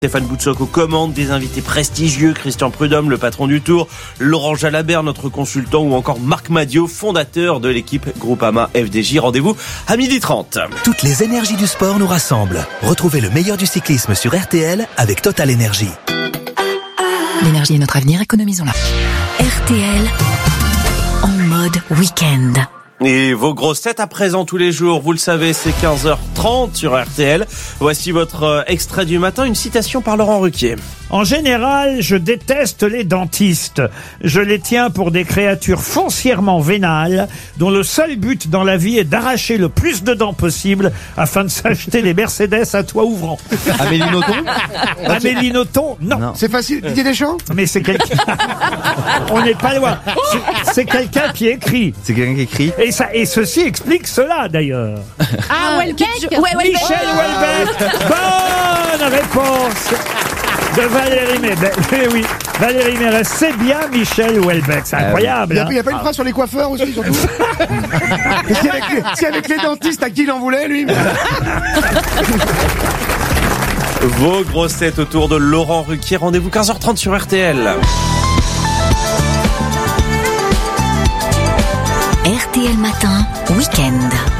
Stéphane Boutsock aux commandes, des invités prestigieux, Christian Prudhomme, le patron du Tour, Laurent Jalabert, notre consultant, ou encore Marc Madiot, fondateur de l'équipe Groupama FDJ. Rendez-vous à 12h30. Toutes les énergies du sport nous rassemblent. Retrouvez le meilleur du cyclisme sur RTL avec Total Énergie. L'énergie est notre avenir, économisons-la. RTL en mode week-end. Et vos grosses têtes à présent tous les jours, vous le savez, c'est 15h30 sur RTL. Voici votre extrait du matin, une citation par Laurent Ruquier. En général, je déteste les dentistes. Je les tiens pour des créatures foncièrement vénales, dont le seul but dans la vie est d'arracher le plus de dents possible afin de s'acheter les Mercedes à toit ouvrant. Amélie Nothomb? Amélie Nothomb, non. C'est facile, Didier Deschamps? Mais c'est quelqu'un... On n'est pas loin. C'est quelqu'un qui écrit. C'est quelqu'un qui écrit. Et ceci explique cela, d'ailleurs. Ah, Houellebecq. Michel Houellebecq. Bonne réponse de Valérie Mérès. Oui, Valérie Mérès, c'est bien Michel Houellebecq. C'est incroyable. Il n'y a pas une phrase sur les coiffeurs aussi, surtout? Si avec les dentistes, à qui il en voulait, lui? Vos grosses têtes autour de Laurent Ruquier. Rendez-vous 15h30 sur RTL. RTL Matin, week-end.